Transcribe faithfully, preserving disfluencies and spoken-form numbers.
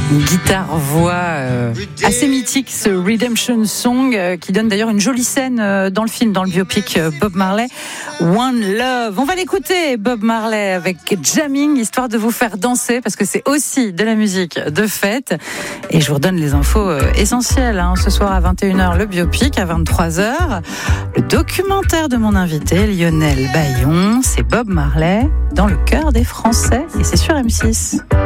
Une guitare-voix euh, assez mythique, ce Redemption Song, euh, qui donne d'ailleurs une jolie scène euh, dans le film, dans le biopic euh, Bob Marley, One Love. On va l'écouter, Bob Marley, avec Jamming, histoire de vous faire danser, parce que c'est aussi de la musique de fête. Et je vous redonne les infos euh, essentielles. Hein. Ce soir à vingt et une heures, le biopic, à vingt-trois heures, le documentaire de mon invité, Lionel Bayon. C'est Bob Marley, dans le cœur des Français, et c'est sur M six.